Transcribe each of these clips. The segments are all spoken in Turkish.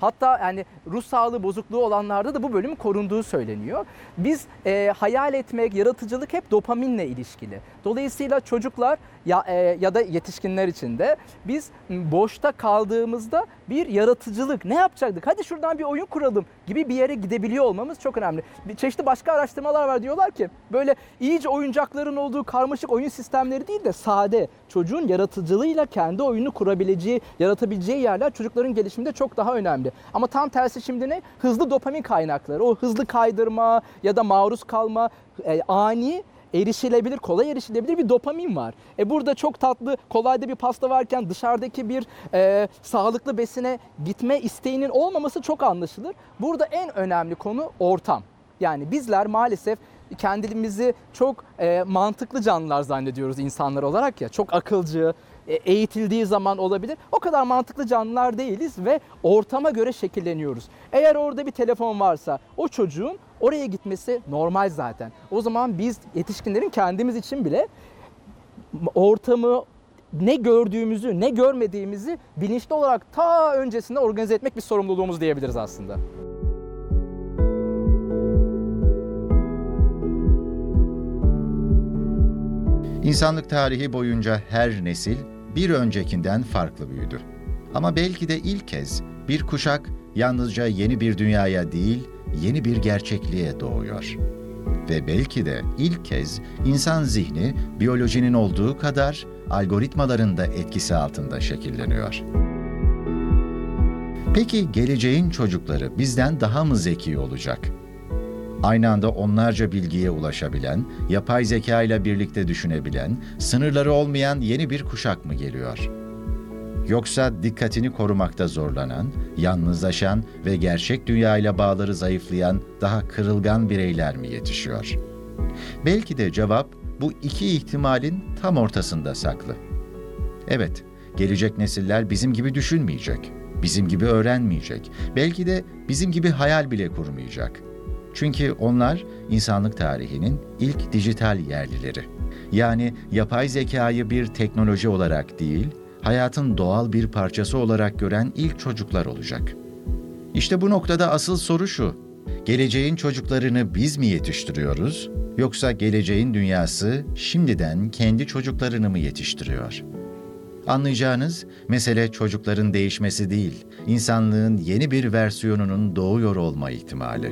Hatta yani ruh sağlığı bozukluğu olanlarda da bu bölümün korunduğu söyleniyor. Biz hayal etmek, yaratıcılık hep dopaminle ilişkili. Dolayısıyla çocuklar ya da yetişkinler için de biz boşta kaldığımızda bir yaratıcılık, ne yapacaktık? Hadi şuradan bir oyun kuralım gibi bir yere gidebiliyor olmamız çok önemli. Çeşitli başka araştırmalar var, diyorlar ki böyle iyice oyuncakların olduğu karmaşık oyun sistemleri değil de sade, çocuğun yaratıcılığıyla kendi oyunu kurabileceği, yaratabileceği yerler çocukların gelişiminde çok daha önemli. Ama tam tersi şimdi ne? Hızlı dopamin kaynakları, o hızlı kaydırma ya da maruz kalma, ani erişilebilir, kolay erişilebilir bir dopamin var. Burada çok tatlı, kolayda bir pasta varken dışarıdaki bir sağlıklı besine gitme isteğinin olmaması çok anlaşılır. Burada en önemli konu ortam. Yani bizler maalesef kendimizi çok mantıklı canlılar zannediyoruz insanlar olarak ya. Çok akılcı, eğitildiği zaman olabilir. O kadar mantıklı canlılar değiliz ve ortama göre şekilleniyoruz. Eğer orada bir telefon varsa o çocuğun oraya gitmesi normal zaten. O zaman biz yetişkinlerin kendimiz için bile ortamı, ne gördüğümüzü, ne görmediğimizi bilinçli olarak ta öncesinde organize etmek bir sorumluluğumuz diyebiliriz aslında. İnsanlık tarihi boyunca her nesil bir öncekinden farklı büyüdü. Ama belki de ilk kez bir kuşak yalnızca yeni bir dünyaya değil, yeni bir gerçekliğe doğuyor. Ve belki de ilk kez insan zihni biyolojinin olduğu kadar algoritmaların da etkisi altında şekilleniyor. Peki geleceğin çocukları bizden daha mı zeki olacak? Aynı anda onlarca bilgiye ulaşabilen, yapay zeka ile birlikte düşünebilen, sınırları olmayan yeni bir kuşak mı geliyor? Yoksa dikkatini korumakta zorlanan, yalnızlaşan ve gerçek dünyayla bağları zayıflayan daha kırılgan bireyler mi yetişiyor? Belki de cevap bu iki ihtimalin tam ortasında saklı. Evet, gelecek nesiller bizim gibi düşünmeyecek, bizim gibi öğrenmeyecek, belki de bizim gibi hayal bile kurmayacak. Çünkü onlar insanlık tarihinin ilk dijital yerlileri. Yani yapay zekayı bir teknoloji olarak değil, hayatın doğal bir parçası olarak gören ilk çocuklar olacak. İşte bu noktada asıl soru şu: geleceğin çocuklarını biz mi yetiştiriyoruz, yoksa geleceğin dünyası şimdiden kendi çocuklarını mı yetiştiriyor? Anlayacağınız, mesele çocukların değişmesi değil, insanlığın yeni bir versiyonunun doğuyor olma ihtimali.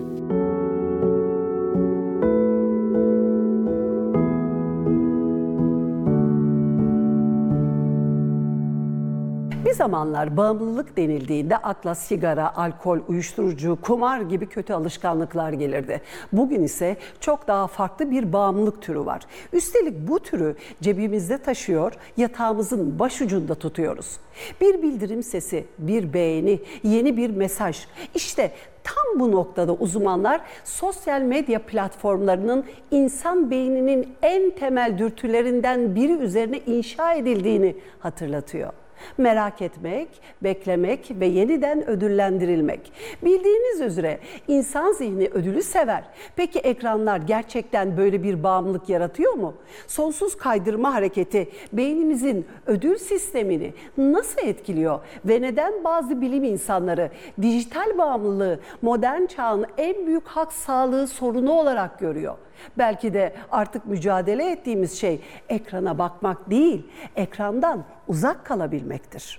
Bir zamanlar bağımlılık denildiğinde akla sigara, alkol, uyuşturucu, kumar gibi kötü alışkanlıklar gelirdi. Bugün ise çok daha farklı bir bağımlılık türü var. Üstelik bu türü cebimizde taşıyor, yatağımızın başucunda tutuyoruz. Bir bildirim sesi, bir beğeni, yeni bir mesaj. İşte tam bu noktada uzmanlar sosyal medya platformlarının insan beyninin en temel dürtülerinden biri üzerine inşa edildiğini hatırlatıyor. Merak etmek, beklemek ve yeniden ödüllendirilmek. Bildiğiniz üzere insan zihni ödülü sever. Peki ekranlar gerçekten böyle bir bağımlılık yaratıyor mu? Sonsuz kaydırma hareketi beynimizin ödül sistemini nasıl etkiliyor ve neden bazı bilim insanları dijital bağımlılığı modern çağın en büyük halk sağlığı sorunu olarak görüyor? Belki de artık mücadele ettiğimiz şey ekrana bakmak değil, ekrandan uzak kalabilmektir.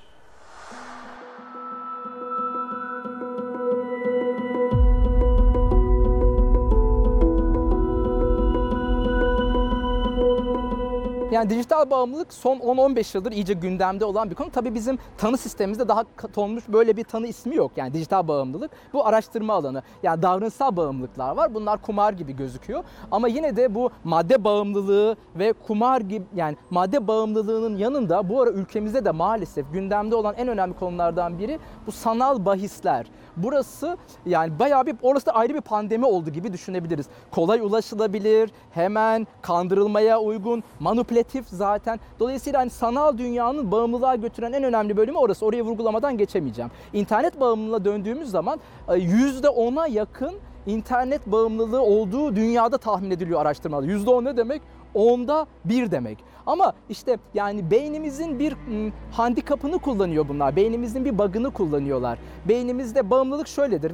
Yani dijital bağımlılık son 10-15 yıldır iyice gündemde olan bir konu. Tabii bizim tanı sistemimizde daha konmuş böyle bir tanı ismi yok. Yani dijital bağımlılık bu araştırma alanı. Yani davranışsal bağımlılıklar var. Bunlar kumar gibi gözüküyor. Ama yine de bu madde bağımlılığı ve kumar gibi, yani madde bağımlılığının yanında bu ara ülkemizde de maalesef gündemde olan en önemli konulardan biri bu sanal bahisler. Burası yani bayağı orası da ayrı bir pandemi oldu gibi düşünebiliriz. Kolay ulaşılabilir, hemen kandırılmaya uygun, manipülatif zaten. Dolayısıyla hani sanal dünyanın bağımlılığa götüren en önemli bölümü orası. Orayı vurgulamadan geçemeyeceğim. İnternet bağımlılığına döndüğümüz zaman %10'a yakın internet bağımlılığı olduğu dünyada tahmin ediliyor araştırmalar. %10 ne demek? 10'da 1 demek. Ama işte yani beynimizin bir handikapını kullanıyor bunlar. Beynimizin bir bug'ını kullanıyorlar. Beynimizde bağımlılık şöyledir.